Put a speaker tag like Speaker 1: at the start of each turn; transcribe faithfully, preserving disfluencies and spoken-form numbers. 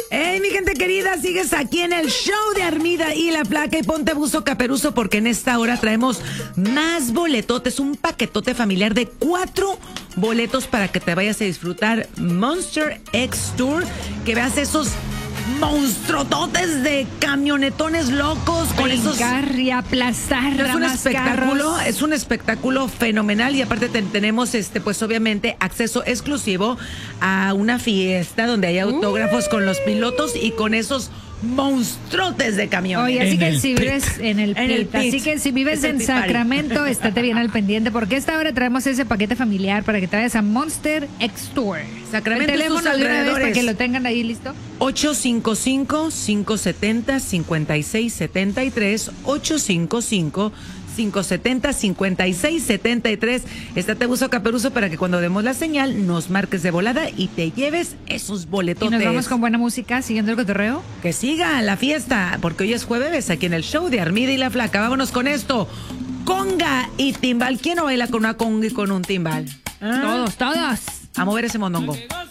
Speaker 1: Hey, mi gente querida, sigues aquí en el show de Armida y la Flaca y ponte buzo caperuzo porque en esta hora traemos más boletotes, un paquetote familiar de cuatro boletos para que te vayas a disfrutar Monster X Tour, que veas esos monstruototes de camionetones locos con esos...
Speaker 2: y aplastar.
Speaker 1: Es un espectáculo, carros. Es un espectáculo fenomenal y aparte te, tenemos este, pues obviamente acceso exclusivo a una fiesta donde hay autógrafos uh. con los pilotos y con esos monstruotes de camiones.
Speaker 2: Oye, así
Speaker 1: en
Speaker 2: que si vives en el, en el pit, así que si vives en Sacramento, estate bien al pendiente porque a esta hora traemos ese paquete familiar para que te vayas a Monster X Tour.
Speaker 1: Sacramento,
Speaker 2: el teléfono de una vez para que lo tengan ahí listo.
Speaker 1: ocho cinco cinco, cinco siete cero, cinco seis siete tres, ocho cinco cinco, cinco siete cero, cinco seis siete tres. Estate buzo caperuzo para que cuando demos la señal nos marques de volada y te lleves esos boletotes.
Speaker 2: Y nos vamos con buena música, siguiendo el cotorreo.
Speaker 1: Que siga la fiesta, porque hoy es jueves aquí en el show de Armida y la Flaca. Vámonos con esto. Conga y timbal. ¿Quién no baila con una conga y con un timbal?
Speaker 2: ¿Ah? Todos, todos.
Speaker 1: A mover ese mondongo.